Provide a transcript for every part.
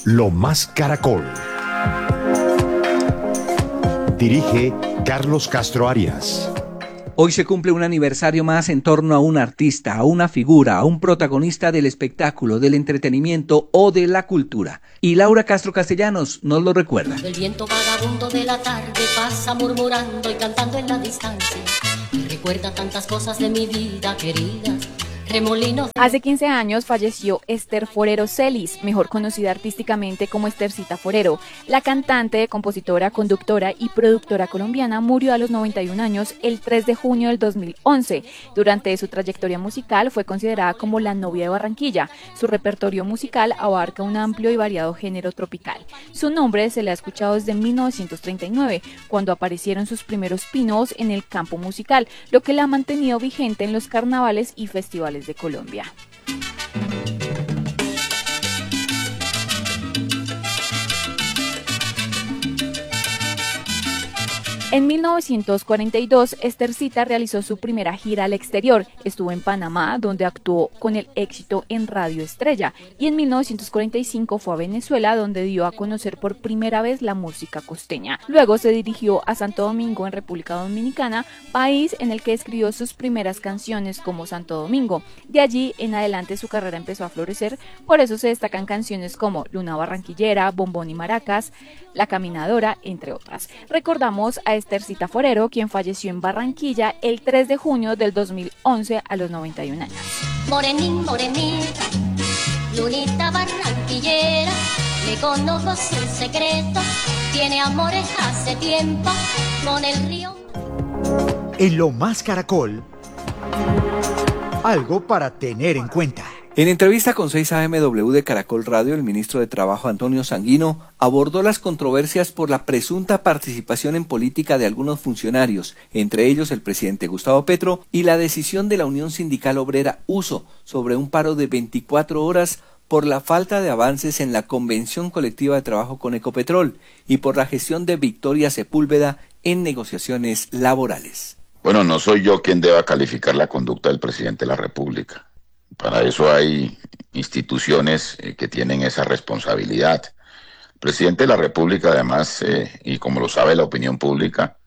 Lo Más Caracol. Dirige Carlos Castro Arias. Hoy se cumple un aniversario más en torno a un artista, a una figura, a un protagonista del espectáculo, del entretenimiento o de la cultura. Y Laura Castro Castellanos nos lo recuerda. El viento vagabundo de la tarde pasa murmurando y cantando en la distancia. Me recuerda tantas cosas de mi vida querida. Hace 15 años falleció Esther Forero Celis, mejor conocida artísticamente como Esthercita Forero. La cantante, compositora, conductora y productora colombiana murió a los 91 años el 3 de junio del 2011. Durante su trayectoria musical fue considerada como la novia de Barranquilla. Su repertorio musical abarca un amplio y variado género tropical. Su nombre se le ha escuchado desde 1939, cuando aparecieron sus primeros pin-offs en el campo musical, lo que la ha mantenido vigente en los carnavales y festivales de Colombia. En 1942, Esthercita realizó su primera gira al exterior. Estuvo en Panamá, donde actuó con el éxito en Radio Estrella, y en 1945 fue a Venezuela, donde dio a conocer por primera vez la música costeña. Luego se dirigió a Santo Domingo, en República Dominicana, país en el que escribió sus primeras canciones como Santo Domingo. De allí en adelante su carrera empezó a florecer, por eso se destacan canciones como Luna Barranquillera, Bombón y Maracas, La Caminadora, entre otras. Recordamos a Esthercita Forero, quien falleció en Barranquilla el 3 de junio del 2011 a los 91 años. Morenín, morenín, lunita barranquillera, le conozco su secreto, tiene amores hace tiempo con el río. En Lo Más Caracol, algo para tener en cuenta. En entrevista con 6AMW de Caracol Radio, el ministro de Trabajo Antonio Sanguino abordó las controversias por la presunta participación en política de algunos funcionarios, entre ellos el presidente Gustavo Petro, y la decisión de la Unión Sindical Obrera USO sobre un paro de 24 horas por la falta de avances en la Convención Colectiva de Trabajo con Ecopetrol y por la gestión de Victoria Sepúlveda en negociaciones laborales. Bueno, no soy yo quien deba calificar la conducta del presidente de la República. Para eso hay instituciones que tienen esa responsabilidad. El presidente de la República, además, y como lo sabe la opinión pública,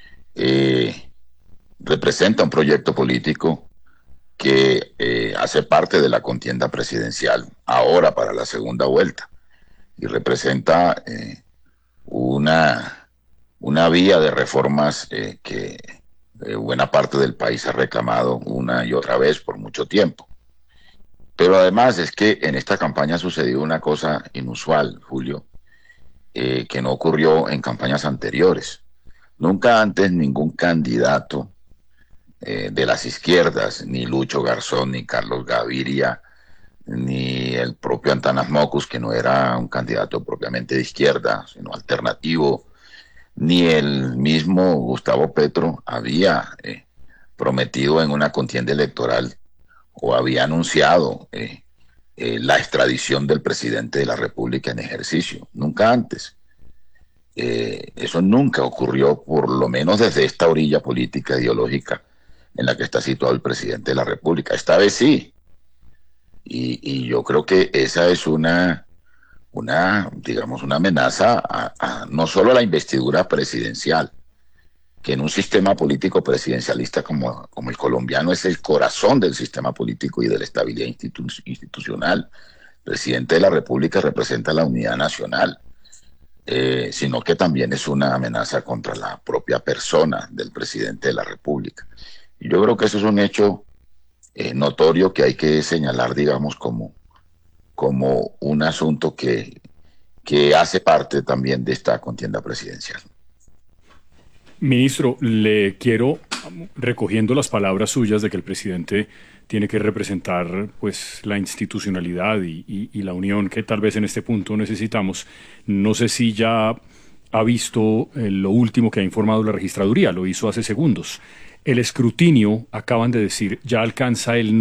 representa un proyecto político que hace parte de la contienda presidencial, ahora para la segunda vuelta, y representa una vía de reformas que buena parte del país ha reclamado una y otra vez por mucho tiempo. Pero además es que en esta campaña sucedió una cosa inusual, Julio, que no ocurrió en campañas anteriores. Nunca antes ningún candidato de las izquierdas, ni Lucho Garzón, ni Carlos Gaviria, ni el propio Antanas Mocus, que no era un candidato propiamente de izquierda, sino alternativo, ni el mismo Gustavo Petro había prometido en una contienda electoral o había anunciado la extradición del presidente de la República en ejercicio. Nunca antes. Eso nunca ocurrió, por lo menos desde esta orilla política ideológica en la que está situado el presidente de la República. Esta vez sí. Y yo creo que esa es una amenaza no solo a la investidura presidencial, que en un sistema político presidencialista como el colombiano es el corazón del sistema político y de la estabilidad institucional. El presidente de la República representa la unidad nacional, sino que también es una amenaza contra la propia persona del presidente de la República. Y yo creo que eso es un hecho notorio que hay que señalar, digamos, como un asunto que hace parte también de esta contienda presidencial. Ministro, le quiero, recogiendo las palabras suyas de que el presidente tiene que representar pues la institucionalidad y la unión que tal vez en este punto necesitamos, no sé si ya ha visto lo último que ha informado la registraduría, lo hizo hace segundos. El escrutinio, acaban de decir, ya alcanza el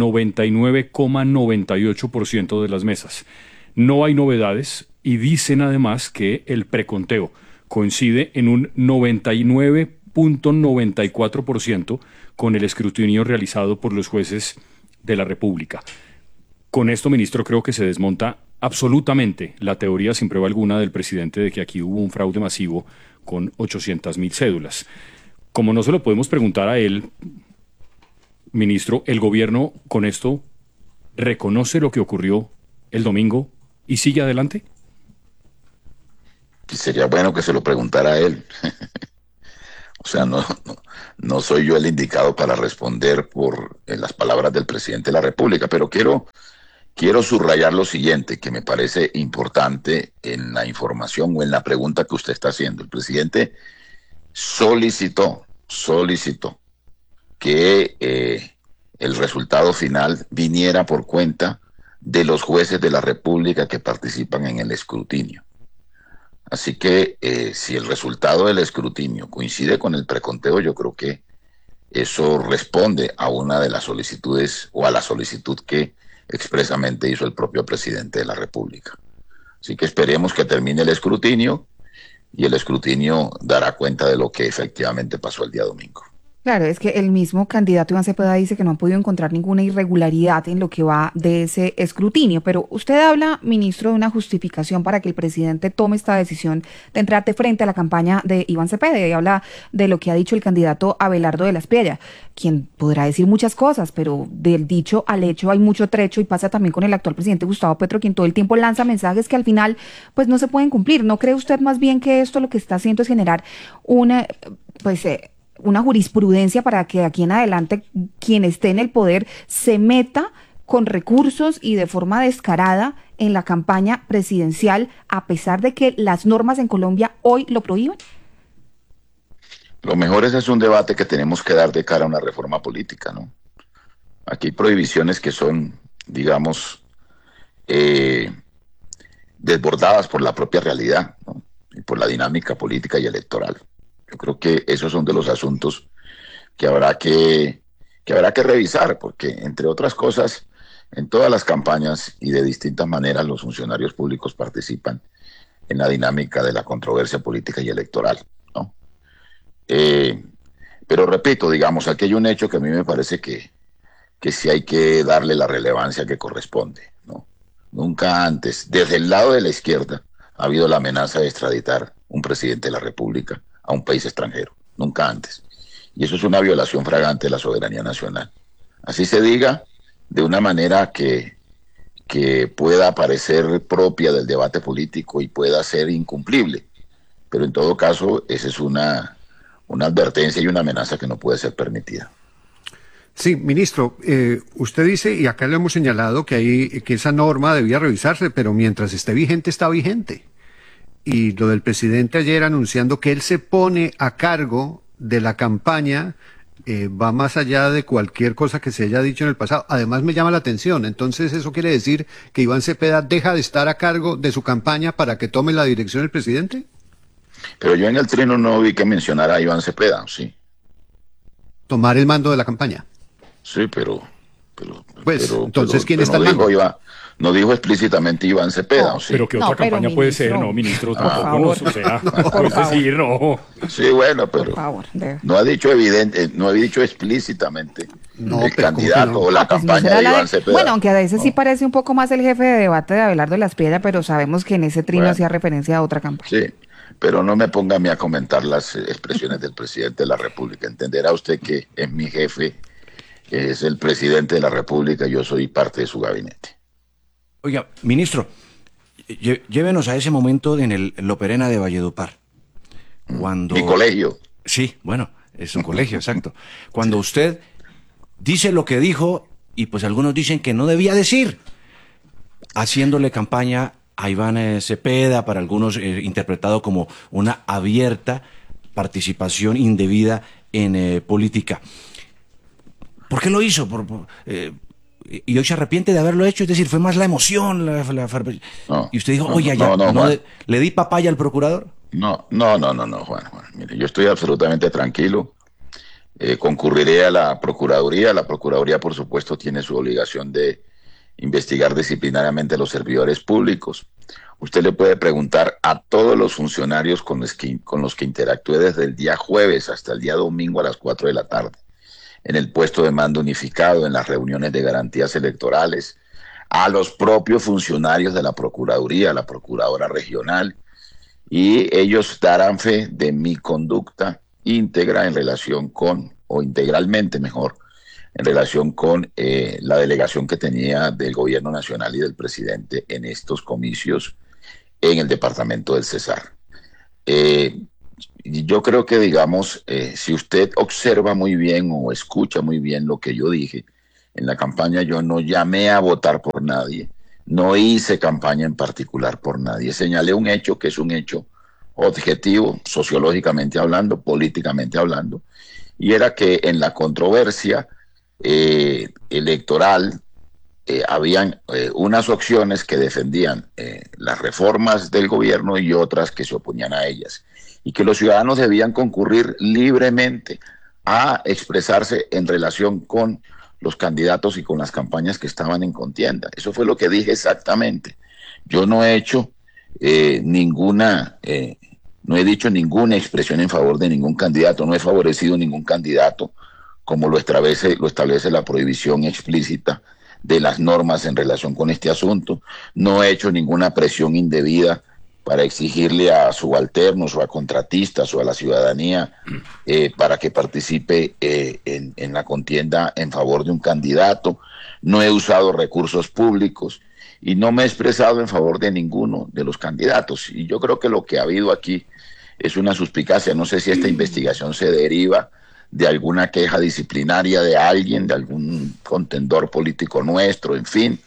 99,98% de las mesas. No hay novedades y dicen además que el preconteo coincide en un 99,94% con el escrutinio realizado por los jueces de la República. Con esto, ministro, creo que se desmonta absolutamente la teoría sin prueba alguna del presidente de que aquí hubo un fraude masivo con 800.000 cédulas. Como no se lo podemos preguntar a él, ministro, ¿el gobierno con esto reconoce lo que ocurrió el domingo y sigue adelante? Sería bueno que se lo preguntara a él. O sea, no soy yo el indicado para responder por las palabras del presidente de la República, pero quiero subrayar lo siguiente, que me parece importante en la información o en la pregunta que usted está haciendo. El presidente solicitó que el resultado final viniera por cuenta de los jueces de la República que participan en el escrutinio. Así que si el resultado del escrutinio coincide con el preconteo, yo creo que eso responde a una de las solicitudes o a la solicitud que expresamente hizo el propio presidente de la República. Así que esperemos que termine el escrutinio y el escrutinio dará cuenta de lo que efectivamente pasó el día domingo. Claro, es que el mismo candidato Iván Cepeda dice que no han podido encontrar ninguna irregularidad en lo que va de ese escrutinio, pero usted habla, ministro, de una justificación para que el presidente tome esta decisión de entrar de frente a la campaña de Iván Cepeda, y habla de lo que ha dicho el candidato Abelardo de la Espriella, quien podrá decir muchas cosas, pero del dicho al hecho hay mucho trecho, y pasa también con el actual presidente Gustavo Petro, quien todo el tiempo lanza mensajes que al final pues no se pueden cumplir. ¿No cree usted más bien que esto lo que está haciendo es generar una jurisprudencia para que de aquí en adelante quien esté en el poder se meta con recursos y de forma descarada en la campaña presidencial, a pesar de que las normas en Colombia hoy lo prohíben? Lo mejor es un debate que tenemos que dar de cara a una reforma política, ¿no? Aquí hay prohibiciones que son, digamos, desbordadas por la propia realidad, ¿no? Y por la dinámica política y electoral. Yo creo que esos son de los asuntos que habrá que revisar, porque, entre otras cosas, en todas las campañas y de distintas maneras los funcionarios públicos participan en la dinámica de la controversia política y electoral, ¿no? Pero repito, digamos, aquí hay un hecho que a mí me parece que sí hay que darle la relevancia que corresponde, ¿no? Nunca antes, desde el lado de la izquierda, ha habido la amenaza de extraditar un presidente de la República a un país extranjero, nunca antes. Y eso es una violación flagrante de la soberanía nacional. Así se diga, de una manera que pueda parecer propia del debate político y pueda ser incumplible. Pero en todo caso, esa es una advertencia y una amenaza que no puede ser permitida. Sí, ministro, usted dice, y acá lo hemos señalado, que esa norma debía revisarse, pero mientras esté vigente, está vigente. Y lo del presidente ayer anunciando que él se pone a cargo de la campaña va más allá de cualquier cosa que se haya dicho en el pasado. Además me llama la atención. Entonces, ¿eso quiere decir que Iván Cepeda deja de estar a cargo de su campaña para que tome la dirección el presidente? Pero yo en el trino no vi que mencionara a Iván Cepeda, sí. ¿Tomar el mando de la campaña? Sí, pero entonces, ¿quién está no al mando? No dijo explícitamente Iván Cepeda, no, ¿sí? Pero ¿qué otra campaña puede ser? No, ministro, tampoco nos, o sea, puedes decir, no. Sí, bueno, pero no ha dicho explícitamente el candidato o la campaña de Iván Cepeda. Bueno, aunque a veces sí parece un poco más el jefe de debate de Abelardo de la Espriella, pero sabemos que en ese trino hacía referencia a otra campaña. Sí, pero no me ponga a mí a comentar las expresiones del presidente de la República. Entenderá usted que es mi jefe, es el presidente de la República, yo soy parte de su gabinete. Oiga, ministro, llévenos a ese momento en el Loperena de Valledupar. Cuando... Mi colegio. Sí, bueno, es un colegio, exacto. Cuando usted dice lo que dijo, y pues algunos dicen que no debía decir, haciéndole campaña a Iván Cepeda, para algunos interpretado como una abierta participación indebida en política. ¿Por qué lo hizo? Y hoy se arrepiente de haberlo hecho, es decir, fue más la emoción. Y usted dijo, oye, ¿le di papaya al procurador? No, Juan. Mire, yo estoy absolutamente tranquilo. Concurriré a la Procuraduría. La Procuraduría, por supuesto, tiene su obligación de investigar disciplinariamente a los servidores públicos. Usted le puede preguntar a todos los funcionarios con los que interactué desde el día jueves hasta el día domingo a las 4 de la tarde. En el puesto de mando unificado, en las reuniones de garantías electorales, a los propios funcionarios de la Procuraduría, la Procuradora Regional, y ellos darán fe de mi conducta íntegra en relación con, o integralmente mejor, en relación con la delegación que tenía del Gobierno Nacional y del presidente en estos comicios en el departamento del Cesar. Yo creo que, digamos, si usted observa muy bien o escucha muy bien lo que yo dije, en la campaña yo no llamé a votar por nadie, no hice campaña en particular por nadie, señalé un hecho que es un hecho objetivo, sociológicamente hablando, políticamente hablando, y era que en la controversia electoral habían unas opciones que defendían las reformas del gobierno y otras que se oponían a ellas, y que los ciudadanos debían concurrir libremente a expresarse en relación con los candidatos y con las campañas que estaban en contienda. Eso fue lo que dije exactamente. Yo no he hecho no he dicho ninguna expresión en favor de ningún candidato, no he favorecido ningún candidato, como lo establece la prohibición explícita de las normas en relación con este asunto. No he hecho ninguna presión indebida para exigirle a subalternos o a contratistas o a la ciudadanía para que participe en la contienda en favor de un candidato. No he usado recursos públicos y no me he expresado en favor de ninguno de los candidatos. Y yo creo que lo que ha habido aquí es una suspicacia. No sé si esta investigación se deriva de alguna queja disciplinaria de alguien, de algún contendor político nuestro, en fin.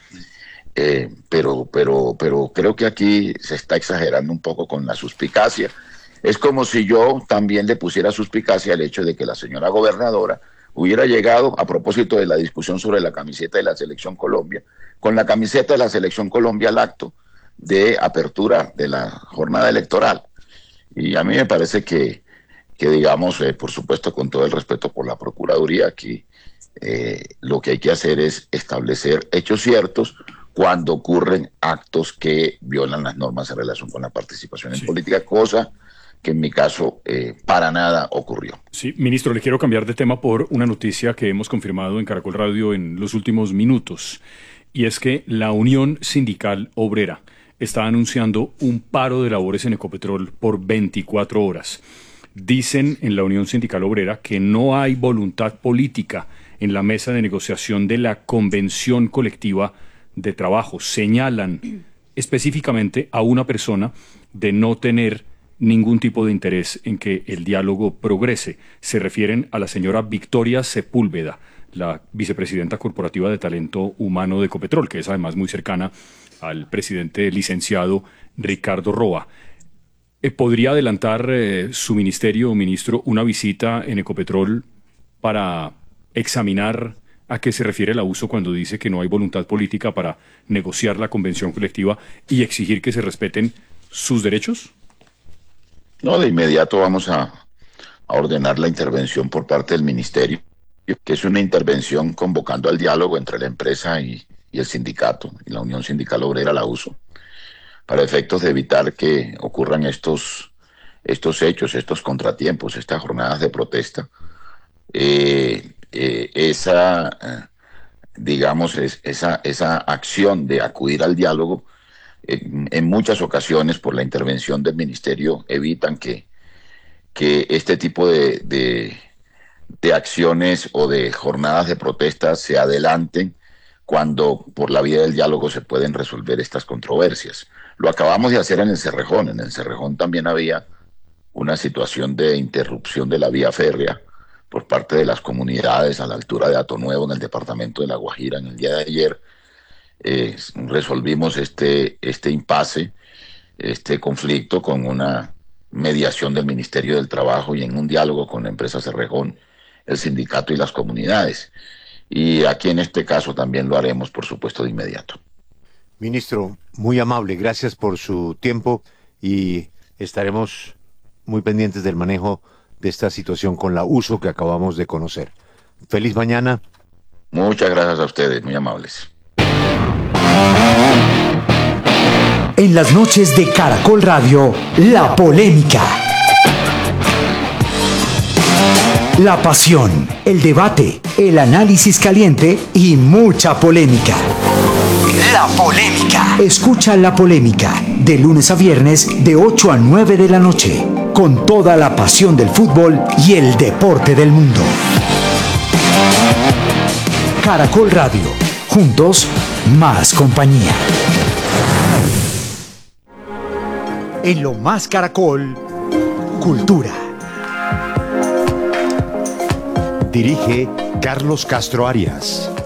Pero creo que aquí se está exagerando un poco con la suspicacia. Es como si yo también le pusiera suspicacia al hecho de que la señora gobernadora hubiera llegado, a propósito de la discusión sobre la camiseta de la Selección Colombia, con la camiseta de la Selección Colombia al acto de apertura de la jornada electoral. Y a mí me parece que digamos, por supuesto, con todo el respeto por la Procuraduría, aquí lo que hay que hacer es establecer hechos ciertos cuando ocurren actos que violan las normas en relación con la participación en política, cosa que en mi caso para nada ocurrió. Sí, ministro, le quiero cambiar de tema por una noticia que hemos confirmado en Caracol Radio en los últimos minutos, y es que la Unión Sindical Obrera está anunciando un paro de labores en Ecopetrol por 24 horas. Dicen en la Unión Sindical Obrera que no hay voluntad política en la mesa de negociación de la Convención Colectiva de Trabajo. Señalan específicamente a una persona de no tener ningún tipo de interés en que el diálogo progrese. Se refieren a la señora Victoria Sepúlveda, la vicepresidenta corporativa de talento humano de Ecopetrol, que es además muy cercana al presidente licenciado Ricardo Roa. ¿Podría adelantar su ministerio, ministro, una visita en Ecopetrol para examinar a qué se refiere el abuso cuando dice que no hay voluntad política para negociar la convención colectiva y exigir que se respeten sus derechos? No, de inmediato vamos a ordenar la intervención por parte del ministerio, que es una intervención convocando al diálogo entre la empresa y el sindicato, y la Unión Sindical Obrera, la USO, para efectos de evitar que ocurran estos hechos, estos contratiempos, estas jornadas de protesta. Esa acción de acudir al diálogo, en muchas ocasiones por la intervención del ministerio evitan que este tipo de acciones o de jornadas de protesta se adelanten cuando por la vía del diálogo se pueden resolver estas controversias. Lo acabamos de hacer en el Cerrejón. En el Cerrejón también había una situación de interrupción de la vía férrea por parte de las comunidades a la altura de Atonuevo, en el departamento de La Guajira. En el día de ayer resolvimos este impasse, este conflicto, con una mediación del Ministerio del Trabajo y en un diálogo con la empresa Cerrejón, el sindicato y las comunidades. Y aquí en este caso también lo haremos, por supuesto, de inmediato. Ministro, muy amable, gracias por su tiempo y estaremos muy pendientes del manejo de esta situación con la USO que acabamos de conocer. Feliz mañana. Muchas gracias a ustedes, muy amables. En las noches de Caracol Radio, la polémica. La pasión, el debate, el análisis caliente y mucha polémica. La Polémica. Escucha La Polémica de lunes a viernes de 8 a 9 de la noche, con toda la pasión del fútbol y el deporte del mundo. Caracol Radio. Juntos, más compañía. En Lo Más Caracol, Cultura. Dirige Carlos Castro Arias.